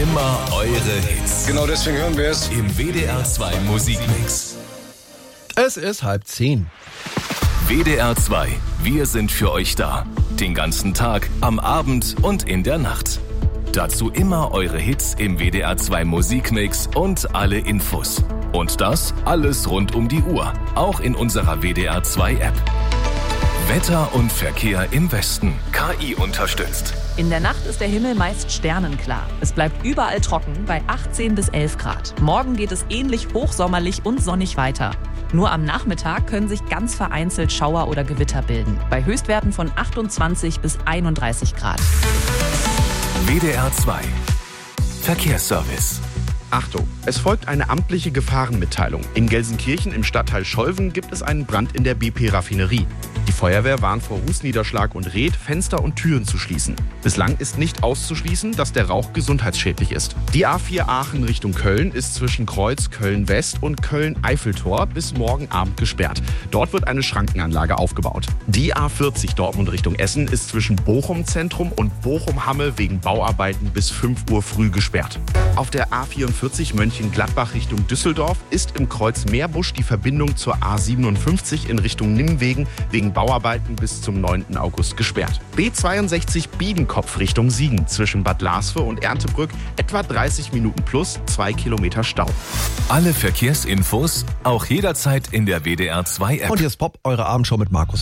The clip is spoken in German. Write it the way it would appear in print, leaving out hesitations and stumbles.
immer eure Hits. Genau deswegen hören wir es Im WDR 2 Musikmix. Es ist 9:30. WDR 2, wir sind für euch da. Den ganzen Tag, am Abend und in der Nacht. Dazu immer eure Hits im WDR 2 Musikmix und alle Infos. Und das alles rund um die Uhr, auch in unserer WDR 2 App. Wetter und Verkehr im Westen, KI unterstützt. In der Nacht ist der Himmel meist sternenklar. Es bleibt überall trocken bei 18 bis 11 Grad. Morgen geht es ähnlich hochsommerlich und sonnig weiter. Nur am Nachmittag können sich ganz vereinzelt Schauer oder Gewitter bilden. Bei Höchstwerten von 28 bis 31 Grad. WDR 2 Verkehrsservice. Achtung, es folgt eine amtliche Gefahrenmitteilung. In Gelsenkirchen im Stadtteil Scholven gibt es einen Brand in der BP-Raffinerie. Die Feuerwehr warnt vor Rußniederschlag und rät, Fenster und Türen zu schließen. Bislang ist nicht auszuschließen, dass der Rauch gesundheitsschädlich ist. Die A4 Aachen Richtung Köln ist zwischen Kreuz Köln-West und Köln-Eiffeltor bis morgen Abend gesperrt. Dort wird eine Schrankenanlage aufgebaut. Die A40 Dortmund Richtung Essen ist zwischen Bochum Zentrum und Bochum-Hamme wegen Bauarbeiten bis 5 Uhr früh gesperrt. Auf der A44 Mönchengladbach Richtung Düsseldorf ist im Kreuz Meerbusch die Verbindung zur A57 in Richtung Nimwegen wegen Bauarbeiten bis zum 9. August gesperrt. B62 Biedenkopf Richtung Siegen zwischen Bad Lasve und Erndtebrück etwa 30 Minuten plus 2 Kilometer Stau. Alle Verkehrsinfos auch jederzeit in der WDR 2 App. Und hier ist Pop, eure Abendshow mit Markus.